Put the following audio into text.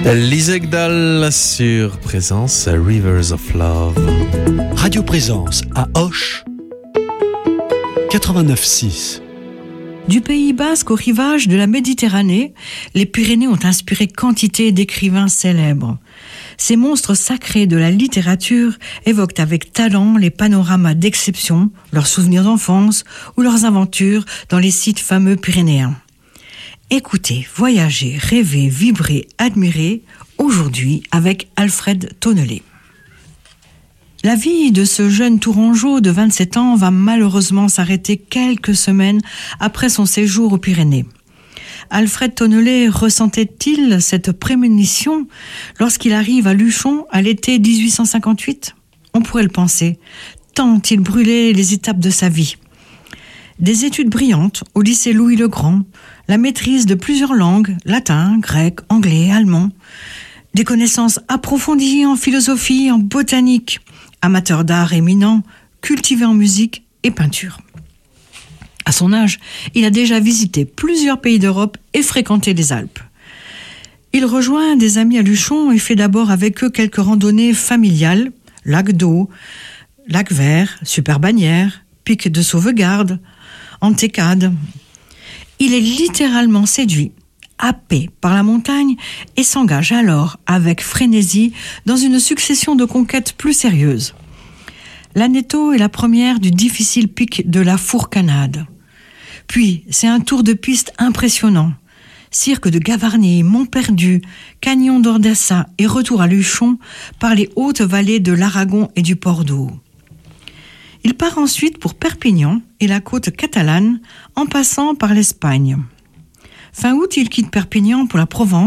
Lisek Dahl sur Présence, Rivers of Love. Radio Présence à Auch, 89.6. Du Pays basque au rivage de la Méditerranée, les Pyrénées ont inspiré quantité d'écrivains célèbres. Ces monstres sacrés de la littérature évoquent avec talent les panoramas d'exception, leurs souvenirs d'enfance ou leurs aventures dans les sites fameux pyrénéens. Écoutez, voyagez, rêvez, vibrez, admirez, aujourd'hui avec Alfred Tonnelet. La vie de ce jeune Tourangeau de 27 ans va malheureusement s'arrêter quelques semaines après son séjour aux Pyrénées. Alfred Tonnelet ressentait-il cette prémonition lorsqu'il arrive à Luchon à l'été 1858 ? On pourrait le penser, tant il brûlait les étapes de sa vie. Des études brillantes au lycée Louis-le-Grand, la maîtrise de plusieurs langues, latin, grec, anglais, allemand, des connaissances approfondies en philosophie, en botanique, amateur d'art éminent, cultivé en musique et peinture. À son âge, il a déjà visité plusieurs pays d'Europe et fréquenté les Alpes. Il rejoint des amis à Luchon et fait d'abord avec eux quelques randonnées familiales, lac d'eau, lac vert, super bannière, pic de sauvegarde, Antécade. Il est littéralement séduit, happé par la montagne et s'engage alors avec frénésie dans une succession de conquêtes plus sérieuses. L'Aneto est la première du difficile pic de la Fourcanade. Puis, c'est un tour de piste impressionnant. Cirque de Gavarnie, Montperdu, Canyon d'Ordassa et retour à Luchon par les hautes vallées de l'Aragon et du Port-d'Eau. Il part ensuite pour Perpignan et la côte catalane en passant par l'Espagne. Fin août, il quitte Perpignan pour la Provence